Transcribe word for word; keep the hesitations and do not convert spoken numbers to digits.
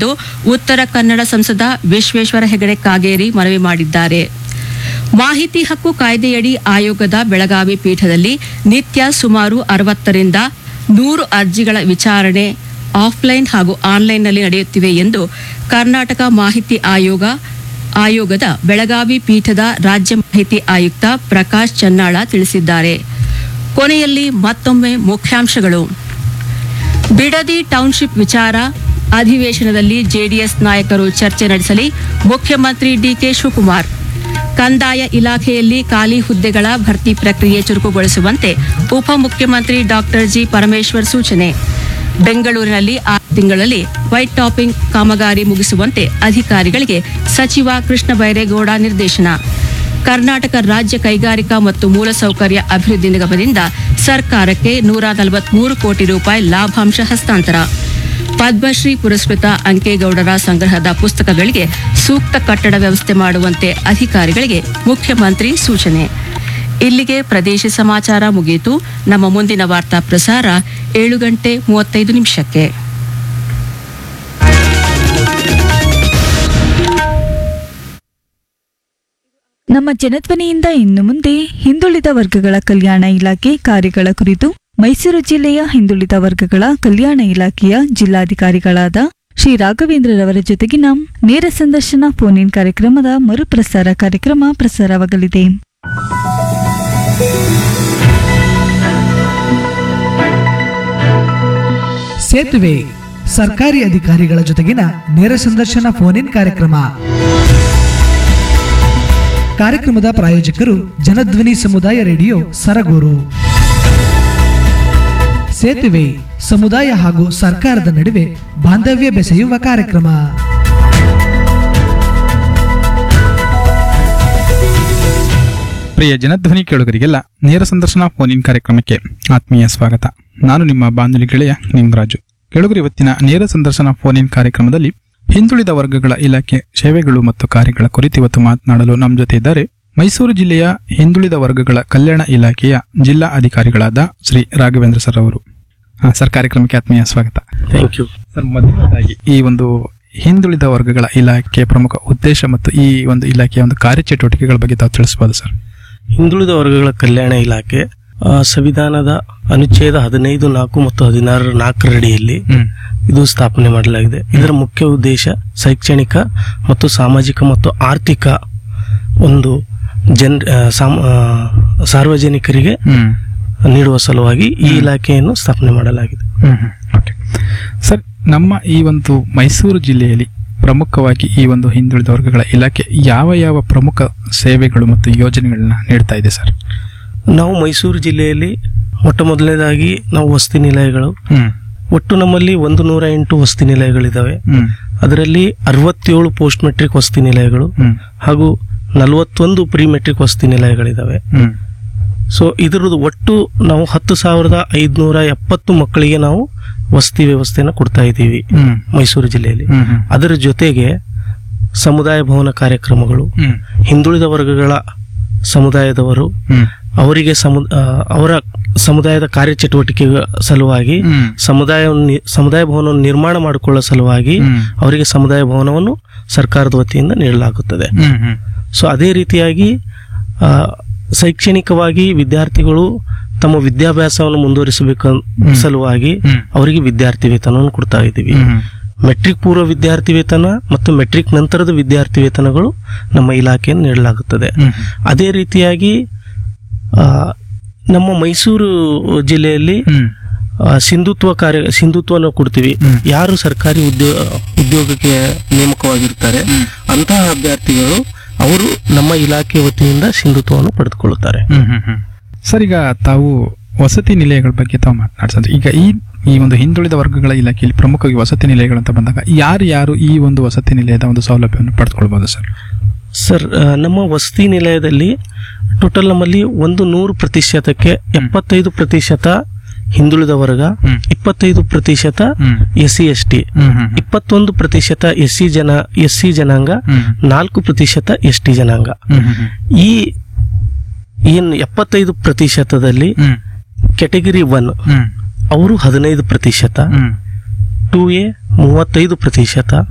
ಎಂದು ಉತ್ತರ ಕನ್ನಡ ಸಂಸದ ವಿಶ್ವೇಶ್ವರ ಹೆಗಡೆ ಕಾಗೇರಿ ಮನವಿ ಮಾಡಿದ್ದಾರೆ. ಮಾಹಿತಿ ಹಕ್ಕು ಕಾಯ್ದೆಯಡಿ ಆಯೋಗದ ಬೆಳಗಾವಿ ಪೀಠದಲ್ಲಿ ನಿತ್ಯ ಸುಮಾರು ಅರವತ್ತರಿಂದ ನೂರು ಅರ್ಜಿಗಳ ವಿಚಾರಣೆ ಆಫ್ಲೈನ್ ಹಾಗೂ ಆನ್ಲೈನ್ನಲ್ಲಿ ನಡೆಯುತ್ತಿವೆ ಎಂದು ಕರ್ನಾಟಕ ಮಾಹಿತಿ ಆಯೋಗ ಆಯೋಗದ ಬೆಳಗಾವಿ ಪೀಠದ ರಾಜ್ಯ ಮಾಹಿತಿ ಆಯುಕ್ತ ಪ್ರಕಾಶ್ ಚನ್ನಾಳ ತಿಳಿಸಿದ್ದಾರೆ. ಕೊನೆಯಲ್ಲಿ ಮತ್ತೊಮ್ಮೆ ಮುಖ್ಯಾಂಶಗಳು. ಬಿಡದಿ ಟೌನ್ಶಿಪ್ ವಿಚಾರ ಅಧಿವೇಶನದಲ್ಲಿ ಜೆಡಿಎಸ್ ನಾಯಕರು ಚರ್ಚೆ ನಡೆಸಲಿ, ಮುಖ್ಯಮಂತ್ರಿ ಡಿಕೆ ಶಿವಕುಮಾರ್. ಕಂದಾಯ ಇಲಾಖೆಯಲ್ಲಿ ಖಾಲಿ ಹುದ್ದೆಗಳ ಭರ್ತಿ ಪ್ರಕ್ರಿಯೆ ಚುರುಕುಗೊಳಿಸುವಂತೆ ಉಪಮುಖ್ಯಮಂತ್ರಿ ಡಾಕ್ಟರ್ ಜಿ ಪರಮೇಶ್ವರ್ ಸೂಚನೆ. ಬೆಂಗಳೂರಿನಲ್ಲಿ ಆರು ತಿಂಗಳಲ್ಲಿ ವೈಟ್ ಟಾಪಿಂಗ್ ಕಾಮಗಾರಿ ಮುಗಿಸುವಂತೆ ಅಧಿಕಾರಿಗಳಿಗೆ ಸಚಿವ ಕೃಷ್ಣ ಬೈರೇಗೌಡ ನಿರ್ದೇಶನ. ಕರ್ನಾಟಕ ರಾಜ್ಯ ಕೈಗಾರಿಕಾ ಮತ್ತು ಮೂಲಸೌಕರ್ಯ ಅಭಿವೃದ್ಧಿ ನಿಗಮದಿಂದ ಸರ್ಕಾರಕ್ಕೆ ನೂರ ನಲವತ್ಮೂರು ಕೋಟಿ ರೂಪಾಯಿ ಲಾಭಾಂಶ ಹಸ್ತಾಂತರ. ಪದ್ಮಶ್ರೀ ಪುರಸ್ಕೃತ ಅಂಕೇಗೌಡರ ಸಂಗ್ರಹದ ಪುಸ್ತಕಗಳಿಗೆ ಸೂಕ್ತ ಕಟ್ಟಡ ವ್ಯವಸ್ಥೆ ಮಾಡುವಂತೆ ಅಧಿಕಾರಿಗಳಿಗೆ ಮುಖ್ಯಮಂತ್ರಿ ಸೂಚನೆ. ಇಲ್ಲಿಗೆ ಪ್ರದೇಶ ಸಮಾಚಾರ ಮುಗಿಯಿತು. ನಮ್ಮ ಮುಂದಿನ ವಾರ್ತಾ ಪ್ರಸಾರ ಏಳು ಗಂಟೆ ಮೂವತ್ತೈದು ನಿಮಿಷಕ್ಕೆ. ನಮ್ಮ ಜನಧ್ವನಿಯಿಂದ ಇನ್ನು ಮುಂದೆ ಹಿಂದುಳಿದ ವರ್ಗಗಳ ಕಲ್ಯಾಣ ಇಲಾಖೆ ಕಾರ್ಯಗಳ ಕುರಿತು ಮೈಸೂರು ಜಿಲ್ಲೆಯ ಹಿಂದುಳಿದ ವರ್ಗಗಳ ಕಲ್ಯಾಣ ಇಲಾಖೆಯ ಜಿಲ್ಲಾಧಿಕಾರಿಗಳಾದ ಶ್ರೀ ರಾಘವೇಂದ್ರರವರ ಜೊತೆಗಿನ ನೇರ ಸಂದರ್ಶನ ಫೋನ್ ಇನ್ ಕಾರ್ಯಕ್ರಮದ ಮರುಪ್ರಸಾರ ಕಾರ್ಯಕ್ರಮ ಪ್ರಸಾರವಾಗಲಿದೆ. ಸೇತುವೆ ಸರ್ಕಾರಿ ಅಧಿಕಾರಿಗಳ ಜೊತೆಗಿನ ನೇರ ಸಂದರ್ಶನ ಫೋನ್ ಇನ್ ಕಾರ್ಯಕ್ರಮ. ಕಾರ್ಯಕ್ರಮದ ಪ್ರಾಯೋಜಕರು ಜನಧ್ವನಿ ಸಮುದಾಯ ರೇಡಿಯೋ ಸರಗೂರು. ಸೇತುವೆ ಸಮುದಾಯ ಹಾಗೂ ಸರ್ಕಾರದ ನಡುವೆ ಬಾಂಧವ್ಯ ಬೆಸೆಯುವ ಕಾರ್ಯಕ್ರಮ. ಪ್ರಿಯ ಜನಧ್ವನಿ ಕೇಳುಗರಿಗೆಲ್ಲ ನೇರ ಸಂದರ್ಶನ ಫೋನ್ ಇನ್ ಕಾರ್ಯಕ್ರಮಕ್ಕೆ ಆತ್ಮೀಯ ಸ್ವಾಗತ. ನಾನು ನಿಮ್ಮ ಬಾನುಲಿ ಗೆಳೆಯ ನಿಂಗರಾಜು. ಕೇಳುಗರು, ಇವತ್ತಿನ ನೇರ ಸಂದರ್ಶನ ಫೋನ್ ಇನ್ ಕಾರ್ಯಕ್ರಮದಲ್ಲಿ ಹಿಂದುಳಿದ ವರ್ಗಗಳ ಇಲಾಖೆ ಸೇವೆಗಳು ಮತ್ತು ಕಾರ್ಯಗಳ ಕುರಿತು ಇವತ್ತು ಮಾತನಾಡಲು ನಮ್ಮ ಜೊತೆ ಇದ್ದಾರೆ ಮೈಸೂರು ಜಿಲ್ಲೆಯ ಹಿಂದುಳಿದ ವರ್ಗಗಳ ಕಲ್ಯಾಣ ಇಲಾಖೆಯ ಜಿಲ್ಲಾ ಅಧಿಕಾರಿಗಳಾದ ಶ್ರೀ ರಾಘವೇಂದ್ರ ಸರ್ ಅವರು. ಸರ್, ಕಾರ್ಯಕ್ರಮಕ್ಕೆ ಆತ್ಮೀಯ ಸ್ವಾಗತ. Thank you sir. ಮೊದಲನೇದಾಗಿ ಈ ಒಂದು ಹಿಂದುಳಿದ ವರ್ಗಗಳ ಇಲಾಖೆ ಪ್ರಮುಖ ಉದ್ದೇಶ ಮತ್ತು ಈ ಒಂದು ಇಲಾಖೆಯ ಒಂದು ಕಾರ್ಯಚಟುವಟಿಕೆಗಳ ಬಗ್ಗೆ ತಾವು ತಿಳಿಸಬಹುದು ಸರ್? ಹಿಂದುಳಿದ ವರ್ಗಗಳ ಕಲ್ಯಾಣ ಇಲಾಖೆ ಸಂವಿಧಾನದ ಅನುಚ್ಛೇದ ಹದಿನೈದು ನಾಲ್ಕು ಮತ್ತು ಹದಿನಾರರ ನಾಲ್ಕರಡಿಯಲ್ಲಿ ಇದು ಸ್ಥಾಪನೆ ಮಾಡಲಾಗಿದೆ. ಇದರ ಮುಖ್ಯ ಉದ್ದೇಶ ಶೈಕ್ಷಣಿಕ ಮತ್ತು ಸಾಮಾಜಿಕ ಮತ್ತು ಆರ್ಥಿಕ ಒಂದು ಜನ್ ಸಾರ್ವಜನಿಕರಿಗೆ ನೀಡುವ ಸಲುವಾಗಿ ಈ ಇಲಾಖೆಯನ್ನು ಸ್ಥಾಪನೆ ಮಾಡಲಾಗಿದೆ. ಸರ್, ನಮ್ಮ ಈ ಒಂದು ಮೈಸೂರು ಜಿಲ್ಲೆಯಲ್ಲಿ ಪ್ರಮುಖವಾಗಿ ಈ ಒಂದು ಹಿಂದುಳಿದ ವರ್ಗಗಳ ಇಲಾಖೆ ಯಾವ ಯಾವ ಪ್ರಮುಖ ಸೇವೆಗಳು ಮತ್ತು ಯೋಜನೆಗಳನ್ನ ನೀಡ್ತಾ ಇದೆ ಸರ್? ನಾವು ಮೈಸೂರು ಜಿಲ್ಲೆಯಲ್ಲಿ ಮೊಟ್ಟ ಮೊದಲನೇದಾಗಿ ನಾವು ವಸತಿ ನಿಲಯಗಳು, ಒಟ್ಟು ನಮ್ಮಲ್ಲಿ ಒಂದು ನೂರ ಎಂಟು ವಸತಿ ನಿಲಯಗಳಿದ್ದಾವೆ. ಅದರಲ್ಲಿ ಅರವತ್ತೇಳು ಪೋಸ್ಟ್ ಮೆಟ್ರಿಕ್ ವಸತಿ ನಿಲಯಗಳು ಹಾಗೂ ನಲವತ್ತೊಂದು ಪ್ರಿ ಮೆಟ್ರಿಕ್ ವಸತಿ ನಿಲಯಗಳಿದ್ದಾವೆ. ಸೊ ಇದರದ್ದು ಒಟ್ಟು ನಾವು ಹತ್ತು ಸಾವಿರದ ಐದುನೂರ ಎಪ್ಪತ್ತು ಮಕ್ಕಳಿಗೆ ನಾವು ವಸತಿ ವ್ಯವಸ್ಥೆಯನ್ನು ಕೊಡ್ತಾ ಇದ್ದೀವಿ ಮೈಸೂರು ಜಿಲ್ಲೆಯಲ್ಲಿ. ಅದರ ಜೊತೆಗೆ ಸಮುದಾಯ ಭವನ ಕಾರ್ಯಕ್ರಮಗಳು, ಹಿಂದುಳಿದ ವರ್ಗಗಳ ಸಮುದಾಯದವರು ಅವರಿಗೆ ಸಮು ಅವರ ಸಮುದಾಯದ ಕಾರ್ಯಚಟುವಟಿಕೆಗಳ ಸಲುವಾಗಿ ಸಮುದಾಯ ಸಮುದಾಯ ಭವನವನ್ನು ನಿರ್ಮಾಣ ಮಾಡಿಕೊಳ್ಳುವ ಸಲುವಾಗಿ ಅವರಿಗೆ ಸಮುದಾಯ ಭವನವನ್ನು ಸರ್ಕಾರದ ವತಿಯಿಂದ ನೀಡಲಾಗುತ್ತದೆ. ಸೊ ಅದೇ ರೀತಿಯಾಗಿ ಶೈಕ್ಷಣಿಕವಾಗಿ ವಿದ್ಯಾರ್ಥಿಗಳು ತಮ್ಮ ವಿದ್ಯಾಭ್ಯಾಸವನ್ನು ಮುಂದುವರಿಸಬೇಕು ಸಲುವಾಗಿ ಅವರಿಗೆ ವಿದ್ಯಾರ್ಥಿ ವೇತನವನ್ನು ಕೊಡ್ತಾ ಇದ್ದೀವಿ. ಮೆಟ್ರಿಕ್ ಪೂರ್ವ ವಿದ್ಯಾರ್ಥಿ ವೇತನ ಮತ್ತು ಮೆಟ್ರಿಕ್ ನಂತರದ ವಿದ್ಯಾರ್ಥಿ ವೇತನಗಳು ನಮ್ಮ ಇಲಾಖೆಯನ್ನು ನೀಡಲಾಗುತ್ತದೆ. ಅದೇ ರೀತಿಯಾಗಿ ನಮ್ಮ ಮೈಸೂರು ಜಿಲ್ಲೆಯಲ್ಲಿ ಸಿಂಧುತ್ವ ಕಾರ್ಯ ಸಿಂಧುತ್ವವನ್ನು ಕೊಡ್ತೀವಿ. ಯಾರು ಸರ್ಕಾರಿ ಉದ್ಯೋಗ ಉದ್ಯೋಗಕ್ಕೆ ನೇಮಕವಾಗಿರ್ತಾರೆ ಅಂತಹ ಅಭ್ಯರ್ಥಿಗಳು ಅವರು ನಮ್ಮ ಇಲಾಖೆ ವತಿಯಿಂದ ಸಿಂಧುತ್ವವನ್ನು ಪಡೆದುಕೊಳ್ಳುತ್ತಾರೆ. ಸರ್, ಈಗ ತಾವು ವಸತಿ ನಿಲಯಗಳ ಬಗ್ಗೆ ತಾವು ಮಾತನಾಡ್ತಾರೆ. ಈಗ ಈ ಈ ಒಂದು ಹಿಂದುಳಿದ ವರ್ಗಗಳ ಇಲಾಖೆಯಲ್ಲಿ ಪ್ರಮುಖವಾಗಿ ವಸತಿ ನಿಲಯಗಳು ಅಂತ ಬಂದಾಗ ಯಾರು ಯಾರು ಈ ಒಂದು ವಸತಿ ನಿಲಯದ ಒಂದು ಸೌಲಭ್ಯವನ್ನು ಪಡೆದುಕೊಳ್ಬಹುದು ಸರ್? ಸರ್, ನಮ್ಮ ವಸತಿ ನಿಲಯದಲ್ಲಿ ಟೋಟಲ್ ನಮ್ಮಲ್ಲಿ ಒಂದು ನೂರು ಪ್ರತಿಶತಕ್ಕೆ ಎಪ್ಪತ್ತೈದು ಪ್ರತಿಶತ ಹಿಂದುಳಿದ ವರ್ಗ, ಇಪ್ಪತ್ತೈದು ಪ್ರತಿಶತ ಎಸ್ ಸಿ ಎಸ್ ಟಿ, ಇಪ್ಪತ್ತೊಂದು ಪ್ರತಿಶತ ಎಸ್ ಸಿ ಜನ ಎಸ್ ಸಿ ಜನಾಂಗ, ನಾಲ್ಕು ಪ್ರತಿಶತ ಎಸ್ ಟಿ ಜನಾಂಗ. ಈ ಏನ್ ಎಪ್ಪತ್ತೈದು ಪ್ರತಿಶತದಲ್ಲಿ ಕೆಟಗರಿ ಒನ್ ಅವರು ಹದಿನೈದು ಪ್ರತಿಶತ, ಟೂ ಎ ಮೂವತ್ತೈದು ಪ್ರತಿಶತ,